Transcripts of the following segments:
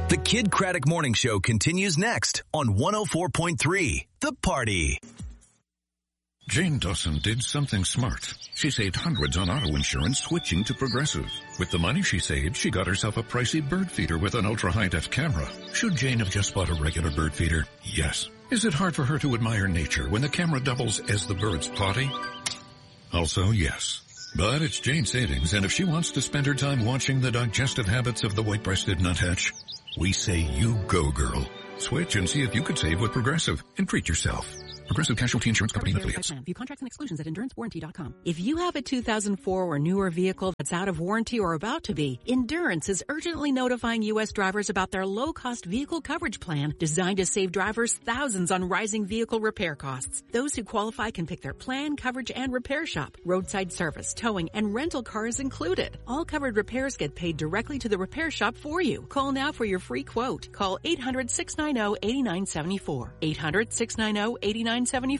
The Kid Craddock Morning Show continues next on 104.3 The Party. Jane Dawson did something smart. She saved hundreds on auto insurance switching to Progressive. With the money she saved, she got herself a pricey bird feeder with an ultra-high-def camera. Should Jane have just bought a regular bird feeder? Yes. Is it hard for her to admire nature when the camera doubles as the bird's potty? Also, yes. But it's Jane's savings, and if she wants to spend her time watching the digestive habits of the white-breasted nuthatch, we say you go, girl. Switch and see if you could save with Progressive and treat yourself. Progressive Casualty Insurance Company and affiliates. View contracts and exclusions at endurancewarranty.com. If you have a 2004 or newer vehicle that's out of warranty or about to be, Endurance is urgently notifying U.S. drivers about their low-cost vehicle coverage plan designed to save drivers thousands on rising vehicle repair costs. Those who qualify can pick their plan, coverage, and repair shop. Roadside service, towing, and rental cars included. All covered repairs get paid directly to the repair shop for you. Call now for your free quote. Call 800-690-8974. 800-690-8974.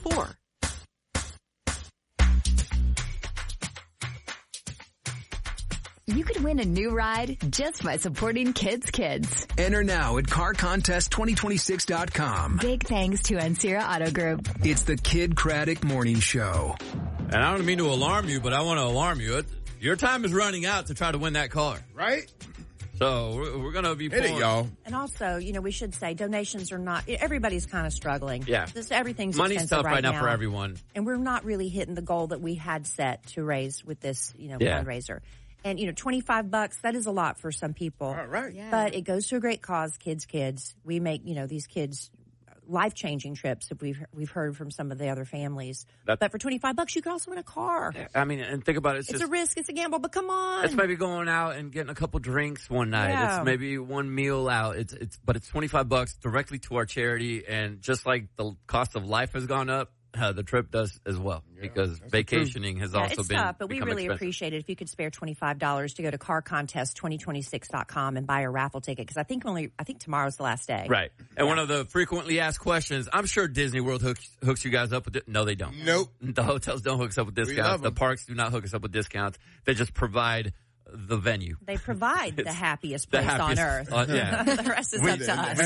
You could win a new ride just by supporting Kids Kids. Enter now at CarContest2026.com. Big thanks to Ancira Auto Group. It's the Kid Craddock Morning Show. And I don't mean to alarm you, but I want to alarm you. Your time is running out to try to win that car. Right? So we're going to be Hit it, y'all. And also, we should say donations are not, everybody's kind of struggling. Yeah. Everything's Money's expensive tough right now for everyone. And we're not really hitting the goal that we had set to raise with this, fundraiser. And, $25, that is a lot for some people. All right. Yeah. But it goes to a great cause, kids. We make, these kids life-changing trips that we've heard from some of the other families. But for $25, you could also win a car. I mean, and think about it. It's a risk. It's a gamble, but come on. It's maybe going out and getting a couple drinks one night. Yeah. It's maybe one meal out. But it's $25 directly to our charity. And just like the cost of life has gone up, the trip does as well, because vacationing has also it's been tough, but we really expensive. appreciate it if you could spare $25 to go to carcontest2026.com and buy a raffle ticket, because I think tomorrow's the last day. Right. And one of the frequently asked questions, I'm sure Disney World hooks you guys up with it. No, they don't. Nope. The hotels don't hook us up with discounts. The parks do not hook us up with discounts. They just provide the venue. They provide the happiest place on earth. Yeah. The rest is up to us.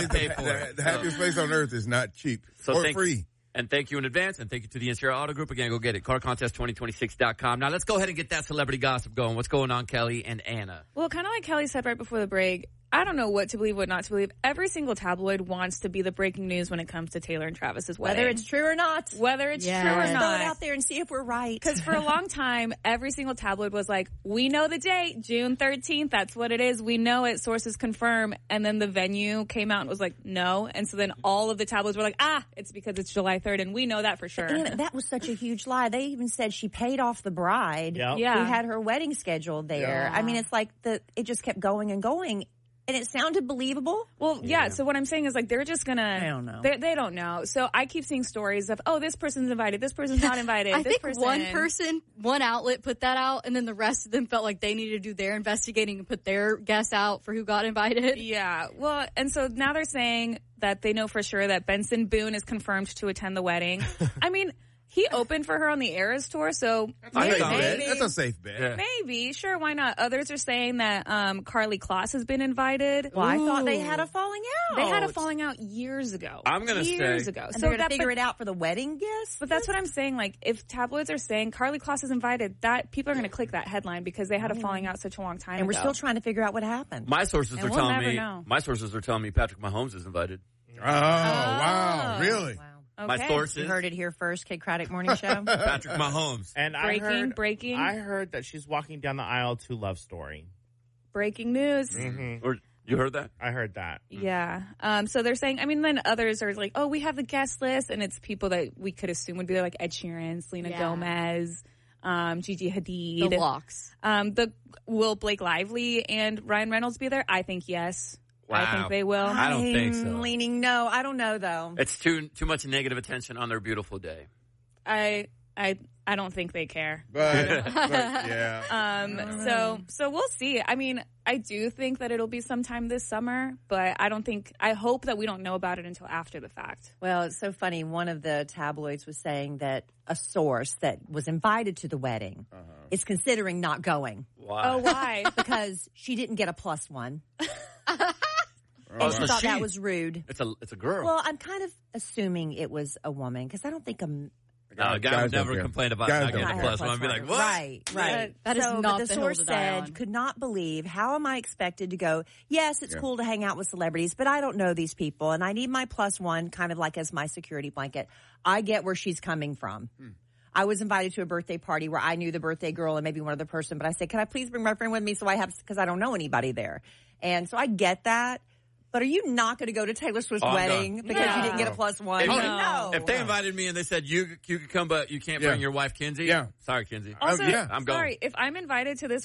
The happiest place on earth is not cheap or free. And thank you in advance, and thank you to the Ancira Auto Group. Again, go get it, carcontest2026.com. Now, let's go ahead and get that celebrity gossip going. What's going on, Kelly and Anna? Well, kind of like Kelly said right before the break, I don't know what to believe, what not to believe. Every single tabloid wants to be the breaking news when it comes to Taylor and Travis's wedding. Whether it's true or not. Whether it's true or Throw it not. out there and see if we're right. Because for a long time, every single tabloid was like, we know the date, June 13th. That's what it is. We know it. Sources confirm. And then the venue came out and was like, no. And so then all of the tabloids were like, it's because it's July 3rd. And we know that for sure. And that was such a huge lie. They even said she paid off the bride. Yep. Who had her wedding scheduled there. Yeah. I mean, it's like it just kept going and going. And it sounded believable. Well, yeah. So what I'm saying is, like, they're just gonna. I don't know. They don't know. So I keep seeing stories of, this person's invited, this person's not invited. I think person. one outlet put that out, and then the rest of them felt like they needed to do their investigating and put their guess out for who got invited. Yeah. Well, and so now they're saying that they know for sure that Benson Boone is confirmed to attend the wedding. I mean, he opened for her on the Eras tour, so maybe. That's a safe bet. Yeah. Maybe. Sure, why not? Others are saying that Karlie Kloss has been invited. Well, I thought they had a falling out. They had a falling out years ago. I'm going to say. Years ago. And So they're going to that figure it out for the wedding guests? But that's what I'm saying. Like, if tabloids are saying Karlie Kloss is invited, that people are going to click that headline because they had a falling out such a long time And ago. we're still trying to figure out what happened. My sources And are we'll telling never me. know. My sources are telling me Patrick Mahomes is invited. Oh, wow. Really? Wow. Okay. My sources. You heard it here first, Kid Craddock Morning Show. Patrick Mahomes. And Breaking. I heard that she's walking down the aisle to Love Story. Breaking news. Mm-hmm. Or you heard that? I heard that. Yeah. So they're saying, then others are like, we have the guest list, and it's people that we could assume would be there, like Ed Sheeran, Selena Gomez, Gigi Hadid. The locks. Will Blake Lively and Ryan Reynolds be there? I think yes. Wow. I think they will. I don't think so. I'm leaning no. I don't know, though. It's too much negative attention on their beautiful day. I don't think they care. But yeah. So we'll see. I mean, I do think that it'll be sometime this summer, but I hope that we don't know about it until after the fact. Well, it's so funny. One of the tabloids was saying that a source that was invited to the wedding is considering not going. Why? Oh, why? Because she didn't get a +1. And she it's thought she. that was rude. It's a girl. Well, I'm kind of assuming it was a woman because I don't think a guy would never complain about not getting a plus one. I'd be like, what? Right. That is so, not but the the source hill to die on. said, could not believe, how am I expected to go, yes, it's cool to hang out with celebrities, but I don't know these people, and I need my plus one kind of like as my security blanket. I get where she's coming from. I was invited to a birthday party where I knew the birthday girl and maybe one other person, but I said, can I please bring my friend with me so I have, because I don't know anybody there. And so I get that. But are you not going to go to Taylor Swift's wedding because you didn't get a plus one? No. If they invited me and they said, you could come, but you can't bring your wife, Kinsey. Yeah. Sorry, Kinsey. Also, I'm going. sorry, if I'm invited to this